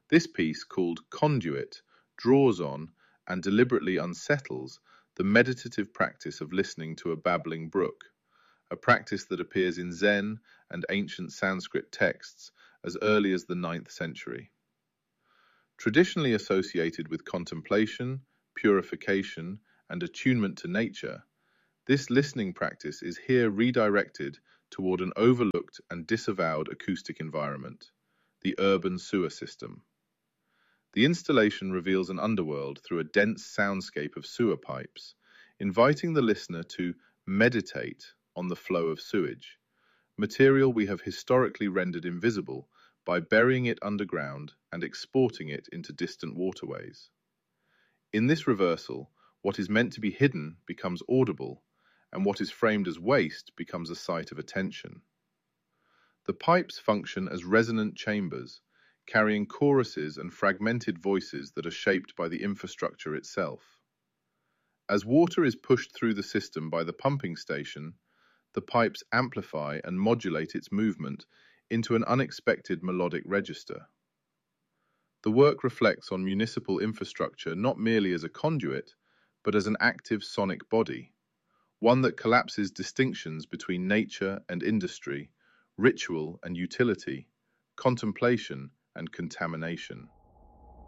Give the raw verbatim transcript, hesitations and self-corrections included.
This piece, called Conduit, draws on and deliberately unsettles the meditative practice of listening to a babbling brook, a practice that appears in Zen and ancient Sanskrit texts as early as the ninth century. Traditionally associated with contemplation, purification, and attunement to nature, this listening practice is here redirected toward an overlooked and disavowed acoustic environment, the urban sewer system. The installation reveals an underworld through a dense soundscape of sewer pipes, inviting the listener to meditate on the flow of sewage, material we have historically rendered invisible by burying it underground and exporting it into distant waterways. In this reversal, what is meant to be hidden becomes audible, and what is framed as waste becomes a site of attention. The pipes function as resonant chambers, carrying choruses and fragmented voices that are shaped by the infrastructure itself. As water is pushed through the system by the pumping station, the pipes amplify and modulate its movement into an unexpected melodic register. The work reflects on municipal infrastructure not merely as a conduit, but as an active sonic body, one that collapses distinctions between nature and industry, ritual and utility, contemplation and contamination.